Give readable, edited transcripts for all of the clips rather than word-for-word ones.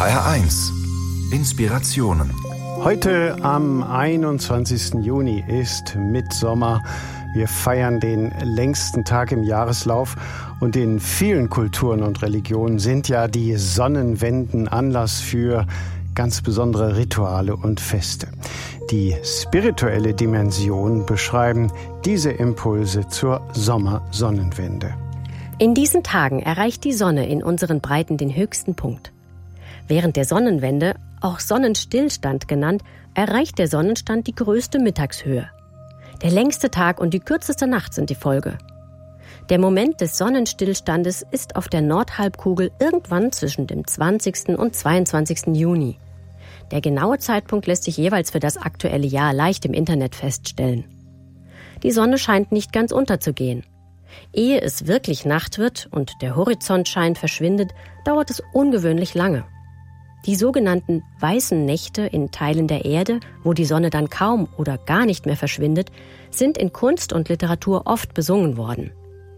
HR1 Inspirationen. Heute am 21. Juni ist Mittsommer. Wir feiern den längsten Tag im Jahreslauf und in vielen Kulturen und Religionen sind ja die Sonnenwenden Anlass für ganz besondere Rituale und Feste. Die spirituelle Dimension beschreiben diese Impulse zur Sommersonnenwende. In diesen Tagen erreicht die Sonne in unseren Breiten den höchsten Punkt. Während der Sonnenwende, auch Sonnenstillstand genannt, erreicht der Sonnenstand die größte Mittagshöhe. Der längste Tag und die kürzeste Nacht sind die Folge. Der Moment des Sonnenstillstandes ist auf der Nordhalbkugel irgendwann zwischen dem 20. und 22. Juni. Der genaue Zeitpunkt lässt sich jeweils für das aktuelle Jahr leicht im Internet feststellen. Die Sonne scheint nicht ganz unterzugehen. Ehe es wirklich Nacht wird und der Horizontschein verschwindet, dauert es ungewöhnlich lange. Die sogenannten weißen Nächte in Teilen der Erde, wo die Sonne dann kaum oder gar nicht mehr verschwindet, sind in Kunst und Literatur oft besungen worden.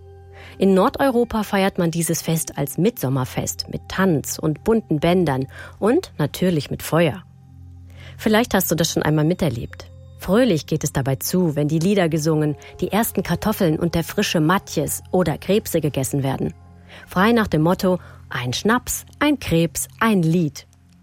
In Nordeuropa feiert man dieses Fest als Mittsommerfest mit Tanz und bunten Bändern und natürlich mit Feuer. Vielleicht hast du das schon einmal miterlebt. Fröhlich geht es dabei zu, wenn die Lieder gesungen, die ersten Kartoffeln und der frische Matjes oder Krebse gegessen werden. Frei nach dem Motto: ein Schnaps, ein Krebs, ein Lied.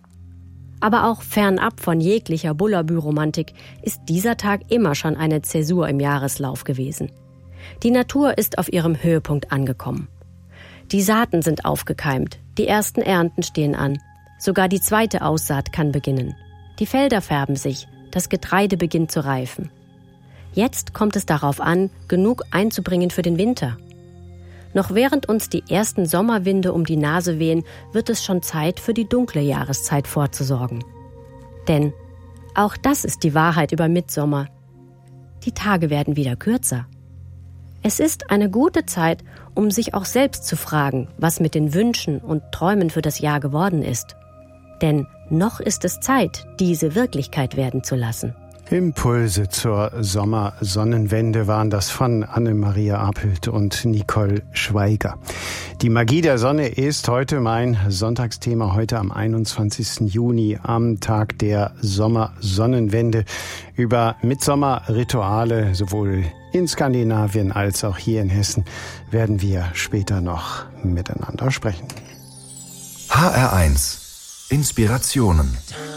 Aber auch fernab von jeglicher Bullabü-Romantik ist dieser Tag immer schon eine Zäsur im Jahreslauf gewesen. Die Natur ist auf ihrem Höhepunkt angekommen. Die Saaten sind aufgekeimt, die ersten Ernten stehen an. Sogar die zweite Aussaat kann beginnen. Die Felder färben sich, das Getreide beginnt zu reifen. Jetzt kommt es darauf an, genug einzubringen für den Winter. Noch während uns die ersten Sommerwinde um die Nase wehen, wird es schon Zeit, für die dunkle Jahreszeit vorzusorgen. Denn auch das ist die Wahrheit über Mittsommer. Die Tage werden wieder kürzer. Es ist eine gute Zeit, um sich auch selbst zu fragen, was mit den Wünschen und Träumen für das Jahr geworden ist. Denn noch ist es Zeit, diese Wirklichkeit werden zu lassen. Impulse zur Sommersonnenwende waren das von Anne-Maria Apelt und Nicole Schweiger. Die Magie der Sonne ist heute mein Sonntagsthema, heute am 21. Juni, am Tag der Sommersonnenwende. Über Mittsommerrituale, sowohl in Skandinavien als auch hier in Hessen, werden wir später noch miteinander sprechen. HR1 Inspirationen.